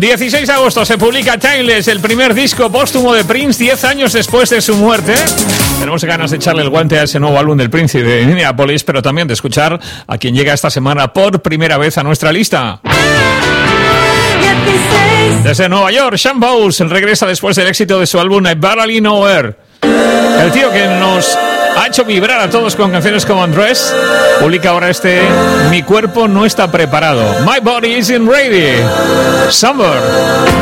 16 de agosto se publica Timeless, el primer disco póstumo de Prince 10 años después de su muerte. Tenemos ganas de echarle el guante a ese nuevo álbum del Príncipe de Minneapolis, pero también de escuchar a quien llega esta semana por primera vez a nuestra lista. Desde Nueva York, Sean Bowles regresa después del éxito de su álbum I Barely Know Her. El tío que nos ha hecho vibrar a todos con canciones como Undress publica ahora Mi cuerpo no está preparado. My body isn't ready. Summer.